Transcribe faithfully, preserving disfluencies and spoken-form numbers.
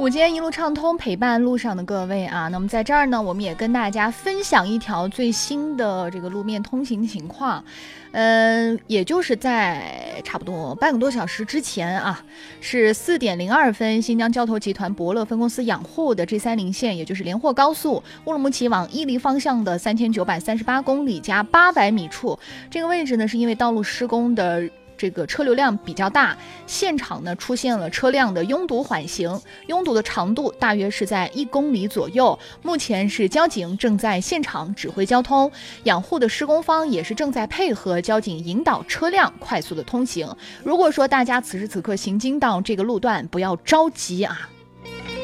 午间一路畅通，陪伴路上的各位啊。那么在这儿呢，我们也跟大家分享一条最新的这个路面通行情况。嗯、呃，也就是在差不多半个多小时之前啊，是四点零二分，新疆交投集团博乐分公司养护的 G 三零线，也就是连霍高速乌鲁木齐往伊犁方向的三千九百三十八公里加八百米处，这个位置呢，是因为道路施工的这个车流量比较大，现场呢出现了车辆的拥堵缓行，拥堵的长度大约是在一公里左右。目前是交警正在现场指挥交通，养护的施工方也是正在配合交警引导车辆快速的通行。如果说大家此时此刻行经到这个路段，不要着急啊，